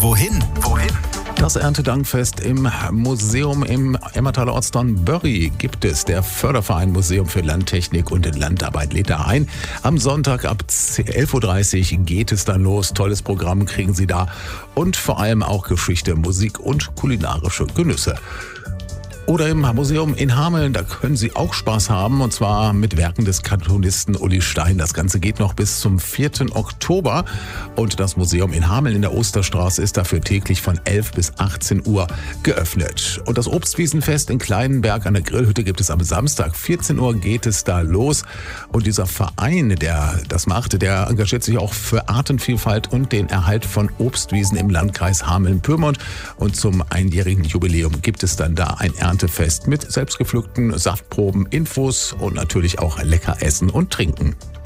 Wohin? Das Erntedankfest im Museum im Emmertaler Ortsteil Börry gibt es. Der Förderverein Museum für Landtechnik und Landarbeit lädt da ein. Am Sonntag ab 11.30 Uhr geht es dann los. Tolles Programm kriegen Sie da. Und vor allem auch Geschichte, Musik und kulinarische Genüsse. Oder im Museum in Hameln, da können Sie auch Spaß haben, und zwar mit Werken des Kantonisten Uli Stein. Das Ganze geht noch bis zum 4. Oktober und das Museum in Hameln in der Osterstraße ist dafür täglich von 11 bis 18 Uhr geöffnet. Und das Obstwiesenfest in Kleinenberg an der Grillhütte gibt es am Samstag. 14 Uhr geht es da los und dieser Verein, der das macht, der engagiert sich auch für Artenvielfalt und den Erhalt von Obstwiesen im Landkreis Hameln-Pyrmont. Und zum einjährigen Jubiläum gibt es dann da ein Erntefest mit selbstgepflückten Saftproben, Infos und natürlich auch lecker Essen und Trinken.